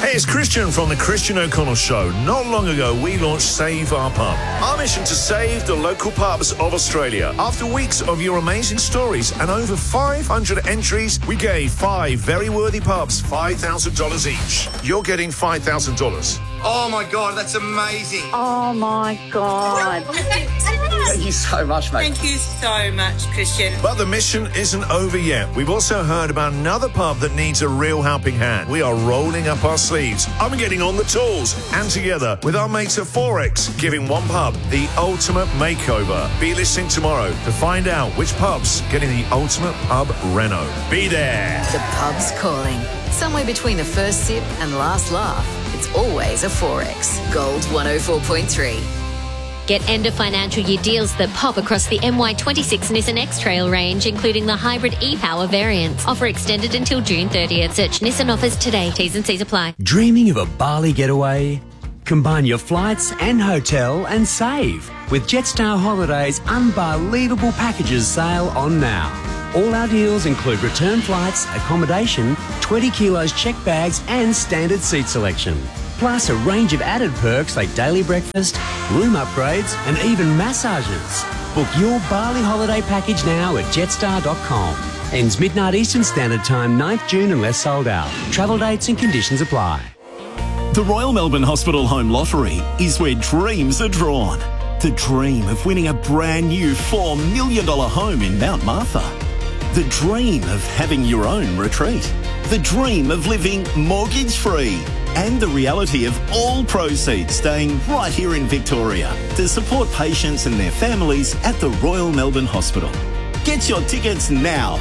Hey, it's Christian from the Christian O'Connell Show. Not long ago, we launched Save Our Pub. Our mission to save the local pubs of Australia. After weeks of your amazing stories and over 500 entries, we gave 5 very worthy pubs $5,000 each. You're getting $5,000. Oh my God, that's amazing. Oh my God. Thank you so much, mate. Thank you so much, Christian. But the mission isn't over yet. We've also heard about another pub that needs a real helping hand. We are rolling up our sleeves. I'm getting on the tools. And together with our mates at Forex, giving one pub the ultimate makeover. Be listening tomorrow to find out which pub's getting the ultimate pub reno. Be there. The pub's calling. Somewhere between the first sip and last laugh. It's always a Forex. Gold 104.3. Get end of financial year deals that pop across the MY26 Nissan X-Trail range, including the hybrid e-Power variants. Offer extended until June 30th. Search Nissan offers today. T's and C's apply. Dreaming of a Bali getaway? Combine your flights and hotel and save with Jetstar Holidays' unbelievable packages sale on now. All our deals include return flights, accommodation, 20 kilos checked bags and standard seat selection. Plus a range of added perks like daily breakfast, room upgrades and even massages. Book your Bali holiday package now at jetstar.com. Ends midnight Eastern Standard Time, 9th June unless sold out. Travel dates and conditions apply. The Royal Melbourne Hospital Home Lottery is where dreams are drawn. The dream of winning a brand new $4 million home in Mount Martha. The dream of having your own retreat. The dream of living mortgage-free. And the reality of all proceeds staying right here in Victoria to support patients and their families at the Royal Melbourne Hospital. Get your tickets now.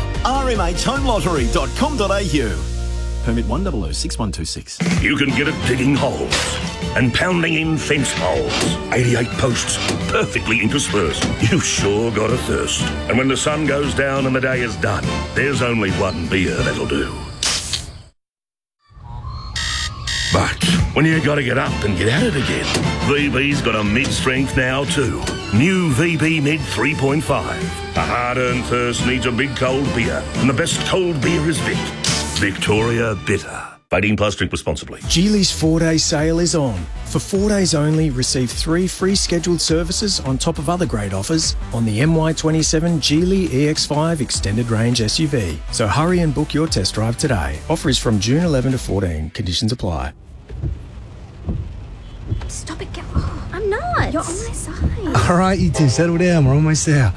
rmhhomelottery.com.au. Permit 1006126. You can get it digging holes and pounding in fence poles. 88 posts perfectly interspersed. You sure got a thirst. And when the sun goes down and the day is done, there's only one beer that'll do. But when you got to get up and get at it again, VB's got a mid-strength now too. New VB Mid 3.5. A hard-earned thirst needs a big cold beer, and the best cold beer is Vic. Victoria Bitter. 18 plus, drink responsibly. Geely's 4-day sale is on. For 4 days only, receive 3 free scheduled services on top of other great offers on the MY27 Geely EX5 Extended Range SUV. So hurry and book your test drive today. Offer is from June 11 to 14. Conditions apply. Stop it, oh, I'm not. You're on my side. All right, you two, settle down. We're almost there.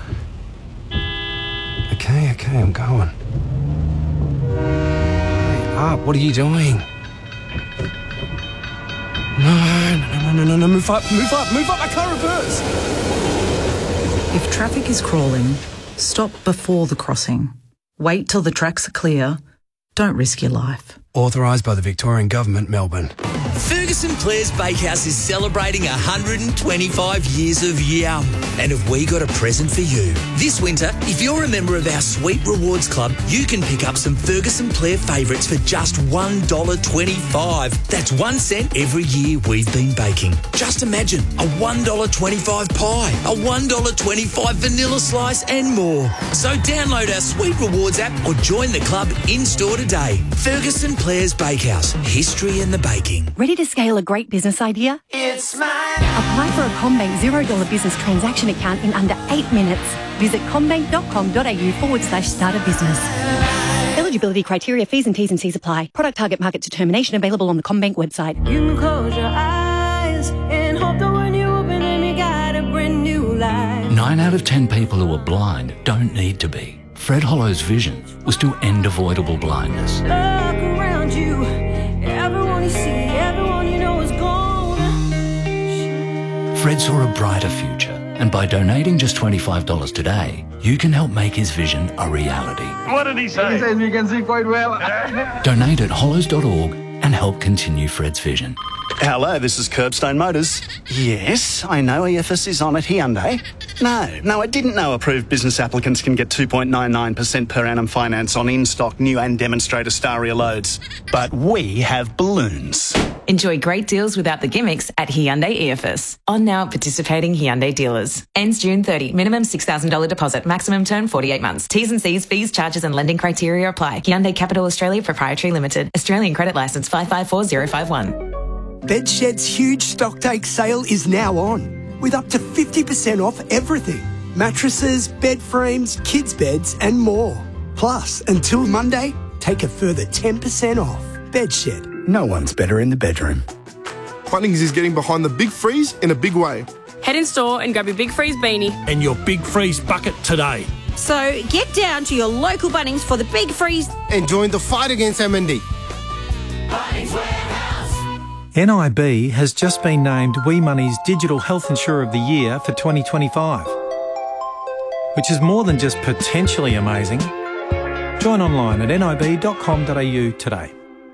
Okay, I'm going. Up, what are you doing? No, move up, I can't reverse. If traffic is crawling, stop before the crossing. Wait till the tracks are clear. Don't risk your life. Authorised by the Victorian Government, Melbourne. Ferguson Blair's Bakehouse is celebrating 125 years of yum. And have we got a present for you? This winter, if you're a member of our Sweet Rewards Club, you can pick up some Ferguson Blair favourites for just $1.25. That's 1 cent every year we've been baking. Just imagine a $1.25 pie, a $1.25 vanilla slice and more. So download our Sweet Rewards app or join the club in-store today. Ferguson Blair's Bakehouse. History in the baking. Ready to scale a great business idea? It's mine. Apply for a CommBank $0 business transaction account in under 8 minutes. Visit commbank.com.au/start a business. Eligibility criteria, fees and T's and C's apply. Product target market determination available on the CommBank website. You can close your eyes and hope that when you open them you got a brand new life. 9 out of 10 people who are blind don't need to be. Fred Hollow's vision was to end avoidable blindness. Look around you, everyone you see, everyone you know is gone. Fred saw a brighter future, and by donating just $25 today, you can help make his vision a reality. What did he say? He says we can see quite well. Donate at hollows.org and help continue Fred's vision. Hello, this is Curbstone Motors. Yes, I know EFS is on at Hyundai. No, I didn't know approved business applicants can get 2.99% per annum finance on in-stock new and demonstrator Staria loads. But we have balloons. Enjoy great deals without the gimmicks at Hyundai EFS. On now at participating Hyundai dealers. Ends June 30. Minimum $6,000 deposit. Maximum term 48 months. T's and C's, fees, charges and lending criteria apply. Hyundai Capital Australia Proprietary Limited. Australian Credit Licence 554051. Bedshed's huge stock take sale is now on, with up to 50% off everything. Mattresses, bed frames, kids' beds and more. Plus, until Monday, take a further 10% off. Bedshed. No one's better in the bedroom. Bunnings is getting behind the Big Freeze in a big way. Head in store and grab your Big Freeze beanie. And your Big Freeze bucket today. So get down to your local Bunnings for the Big Freeze. And join the fight against MND. NIB has just been named WE Money's Digital Health Insurer of the Year for 2025, which is more than just potentially amazing. Join online at nib.com.au today.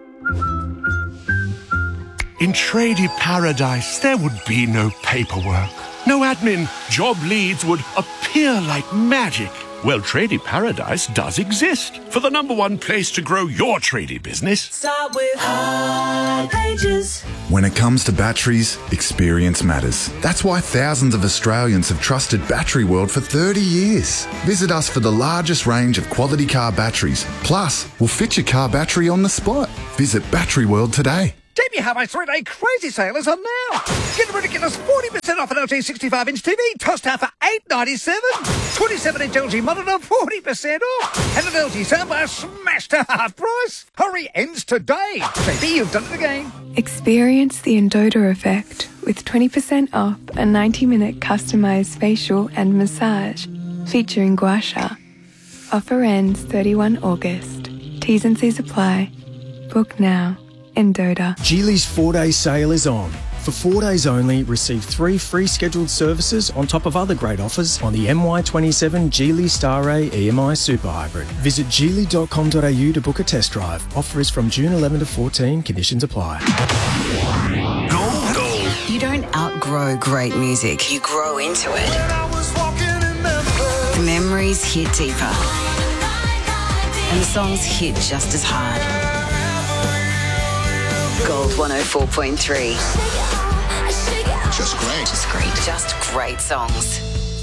In Tradie Paradise, there would be no paperwork, no admin. Job leads would appear like magic. Well, Tradie Paradise does exist for the #1 place to grow your tradie business. Start with High Pages. When it comes to batteries, experience matters. That's why thousands of Australians have trusted Battery World for 30 years. Visit us for the largest range of quality car batteries. Plus, we'll fit your car battery on the spot. Visit Battery World today. Debbie Harvey's 3-day crazy sale is on now. Get a ridiculous 40% off an LG 65-inch TV, tossed out for $8.97. 27-inch LG monitor, 40% off. And an LG soundbar smashed to half price. Hurry, ends today. JB, you've done it again. Experience the Endota effect with 20% off a 90-minute customised facial and massage featuring gua sha. Offer ends 31 August. T's and C's apply. Book now. Endota. Geely's 4-day sale is on. For 4 days only, receive 3 free scheduled services on top of other great offers on the MY27 Geely Star-A EMI Super Hybrid. Visit geely.com.au to book a test drive. Offer is from June 11 to 14. Conditions apply. Gold. You don't outgrow great music. You grow into it. The memories hit deeper. And the songs hit just as hard. Gold 104.3. Just great. Just great songs.